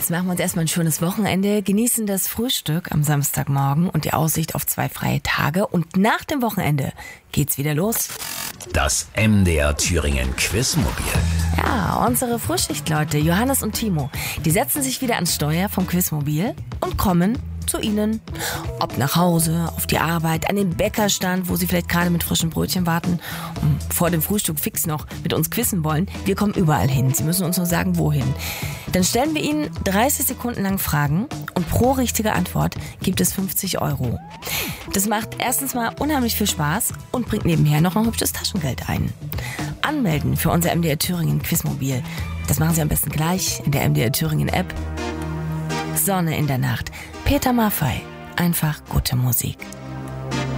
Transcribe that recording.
Jetzt machen wir uns erstmal ein schönes Wochenende, genießen das Frühstück am Samstagmorgen und die Aussicht auf 2 freie Tage. Und nach dem Wochenende geht's wieder los. Das MDR Thüringen Quizmobil. Ja, unsere Frühschichtleute Johannes und Timo, die setzen sich wieder ans Steuer vom Quizmobil und kommen zu Ihnen. Ob nach Hause, auf die Arbeit, an den Bäckerstand, wo Sie vielleicht gerade mit frischen Brötchen warten und vor dem Frühstück fix noch mit uns quizzen wollen. Wir kommen überall hin. Sie müssen uns nur sagen, wohin. Dann stellen wir Ihnen 30 Sekunden lang Fragen und pro richtige Antwort gibt es 50 €. Das macht erstens mal unheimlich viel Spaß und bringt nebenher noch ein hübsches Taschengeld ein. Anmelden für unser MDR Thüringen Quizmobil. Das machen Sie am besten gleich in der MDR Thüringen App. Sonne in der Nacht. Peter Maffay. Einfach gute Musik.